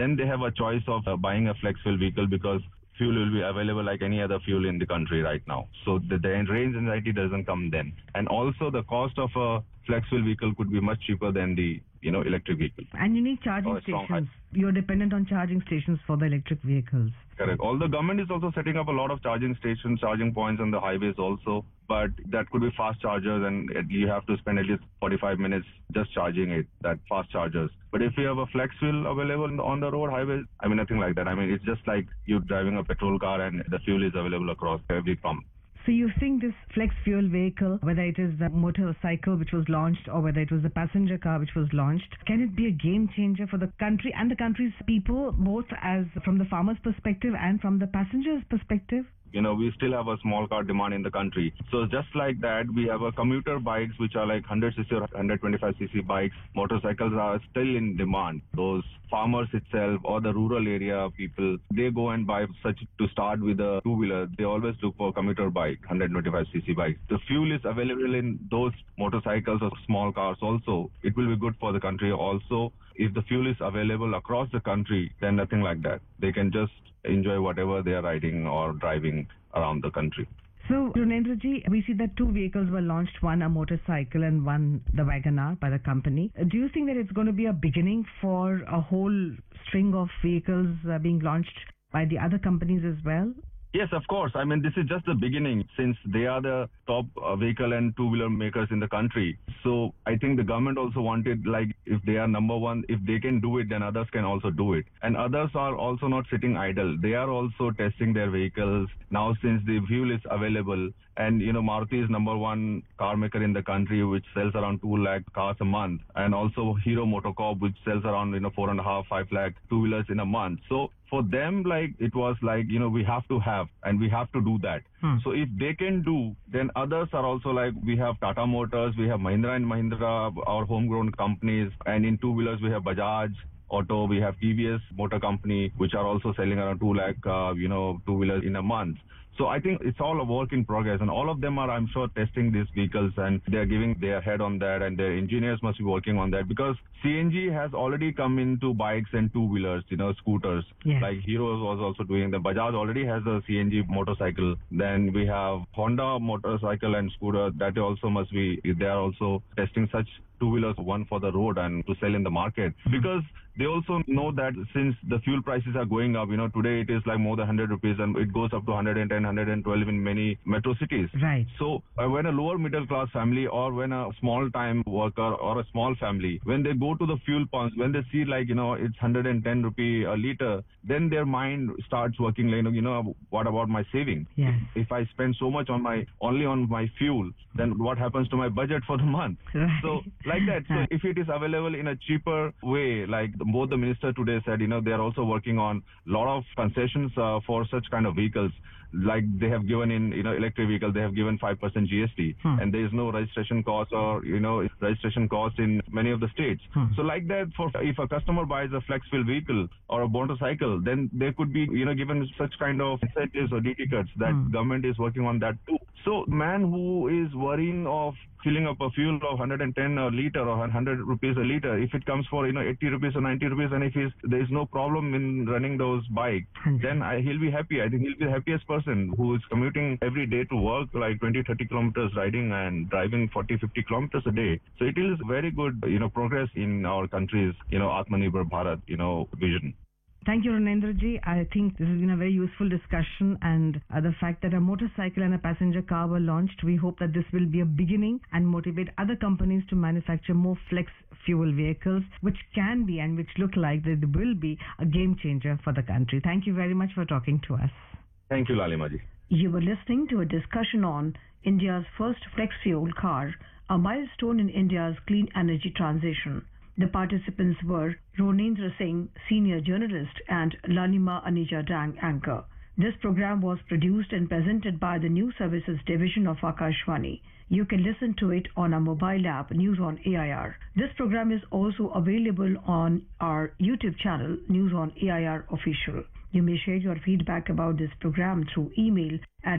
then they have a choice of buying a flex fuel vehicle because fuel will be available like any other fuel in the country right now. So the range anxiety doesn't come then. And also the cost of a flex fuel vehicle could be much cheaper than the electric vehicle. And you need charging stations. You're dependent on charging stations for the electric vehicles. Correct. Although government is also setting up a lot of charging stations, charging points on the highways also, but that could be fast chargers and you have to spend at least 45 minutes just charging it, that fast chargers. But if you have a flex fuel available on the road, highways, nothing like that. It's just like you driving a petrol car and the fuel is available across every pump. So you think this flex fuel vehicle, whether it is the motorcycle which was launched or whether it was the passenger car which was launched, can it be a game changer for the country and the country's people, both as from the farmer's perspective and from the passenger's perspective? We still have a small car demand in the country. So just like that, we have a commuter bikes which are like 100cc or 125cc bikes. Motorcycles are still in demand. Those farmers itself or the rural area people, they go and buy such to start with a two-wheeler. They always look for commuter bike, 125cc bikes. The fuel is available in those motorcycles or small cars also. It will be good for the country also. If the fuel is available across the country, then nothing like that. They can just enjoy whatever they are riding or driving around the country. So, Ronendraji, we see that two vehicles were launched, one a motorcycle and one the WagonR by the company. Do you think that it's going to be a beginning for a whole string of vehicles being launched by the other companies as well? Yes, of course. This is just the beginning since they are the top vehicle and two-wheeler makers in the country. So I think the government also wanted, like, if they are number one, if they can do it, then others can also do it. And others are also not sitting idle. They are also testing their vehicles. Now, since the fuel is available, and Maruti is number one car maker in the country, which sells around 2 lakh cars a month. And also Hero MotoCorp, which sells around 4.5, 5 lakh two-wheelers in a month. So for them, it was like, we have to have, and we have to do that. So if they can do, then others are also like, we have Tata Motors, we have Mahindra & Mahindra, our homegrown companies, and in two-wheelers we have Bajaj Auto, we have TVS Motor Company, which are also selling around 2 lakh, two-wheelers in a month. So I think it's all a work in progress, and all of them are, I'm sure, testing these vehicles, and they're giving their head on that, and their engineers must be working on that, because CNG has already come into bikes and two-wheelers, scooters. Yes. Like Hero was also doing them. Bajaj already has a CNG motorcycle. Then we have Honda motorcycle and scooter. That also must be, they are also testing such two-wheelers, one for the road and to sell in the market. Because they also know that since the fuel prices are going up, today it is like more than 100 rupees and it goes up to 110, 112 in many metro cities. Right. So when a lower middle class family or when a small time worker or a small family, when they go to the fuel pumps, when they see it's 110 rupee a liter, then their mind starts working what about my saving? Yes. If I spend so much only on my fuel, then what happens to my budget for the month? Right. So like that. So if it is available in a cheaper way, like both the minister today said, they are also working on a lot of concessions for such kind of vehicles. Like they have given in electric vehicle, they have given 5% GST, and there is no registration cost or registration cost in many of the states. So like that, if a customer buys a flex fuel vehicle or a motorcycle, then there could be given such kind of incentives or DT cuts. That government is working on that too. So man who is worrying of filling up a fuel of 110 a liter or 100 rupees a liter, if it comes for 80 rupees or 90 rupees, and if there is no problem in running those bikes, then he'll be happy. I think he'll be the happiest person who is commuting every day to work, like 20-30 kilometers riding and driving 40-50 kilometers a day. So it is very good progress in our country's Atmanirbhar Bharat vision. Thank you, Ronendraji. I think this has been a very useful discussion, and the fact that a motorcycle and a passenger car were launched, we hope that this will be a beginning and motivate other companies to manufacture more flex fuel vehicles, which can be and which look like they will be a game changer for the country. Thank you very much for talking to us. Thank you, Lalimaji. You were listening to a discussion on India's first flex fuel car, a milestone in India's clean energy transition. The participants were Ronendra Singh, senior journalist, and Lalima Anija Dang, anchor. This program was produced and presented by the News Services Division of Akashvani. You can listen to it on our mobile app, News on AIR. This program is also available on our YouTube channel, News on AIR Official. You may share your feedback about this program through email at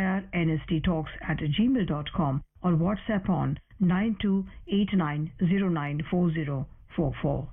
airnsttalks@gmail.com or WhatsApp on 9289094044.